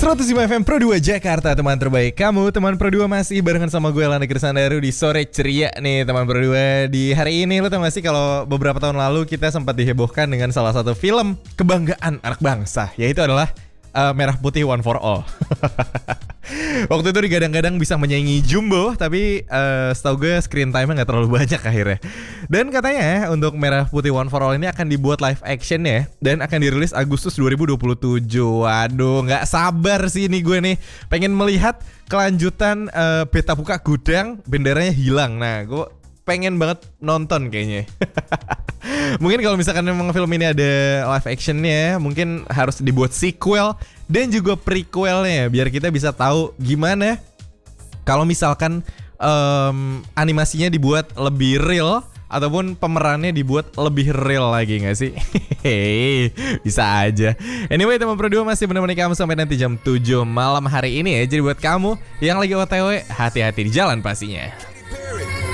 105 FM Pro 2 Jakarta, teman terbaik kamu. Teman Pro 2 masih barengan sama gue Lana Krisandaru di sore ceria nih teman Pro 2. Di hari ini lo tau gak sih kalau beberapa tahun lalu kita sempat dihebohkan dengan salah satu film kebanggaan anak bangsa, yaitu adalah Merah Putih One for All. Waktu itu digadang-gadang bisa menyaingi Jumbo, tapi setahu gue screen time-nya gak terlalu banyak akhirnya. Dan katanya untuk Merah Putih One for All ini akan dibuat live action ya, dan akan dirilis Agustus 2027. Waduh, gak sabar sih nih gue nih, pengen melihat kelanjutan Beta Buka Gudang, benderanya hilang. Nah, gue pengen banget nonton kayaknya. Mungkin kalau misalkan memang film ini ada live actionnya, mungkin harus dibuat sequel dan juga prequelnya, biar kita bisa tahu gimana kalau misalkan animasinya dibuat lebih real ataupun pemerannya dibuat lebih real lagi gak sih? Hehehe, bisa aja. Anyway, teman Pro 2 masih menemani kamu sampai nanti jam 7 malam hari ini ya. Jadi buat kamu yang lagi OTW, hati-hati di jalan pastinya.